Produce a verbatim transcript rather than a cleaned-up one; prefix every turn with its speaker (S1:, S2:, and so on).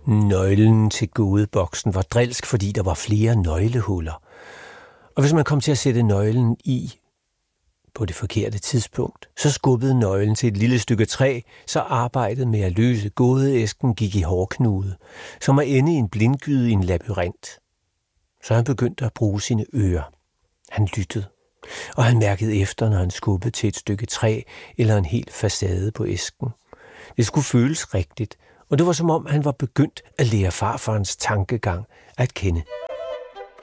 S1: Nøglen til gådeboksen var drilsk, fordi der var flere nøglehuller. Og hvis man kom til at sætte nøglen i på det forkerte tidspunkt, så skubbede nøglen til et lille stykke træ, så arbejdet med at løse gådeæsken gik i hårdknude, som at ende i en blindgyde i en labyrint. Så han begyndte at bruge sine ører. Han lyttede, og han mærkede efter, når han skubbede til et stykke træ eller en hel facade på æsken. Det skulle føles rigtigt, og det var som om, han var begyndt at lære farfarens tankegang at kende.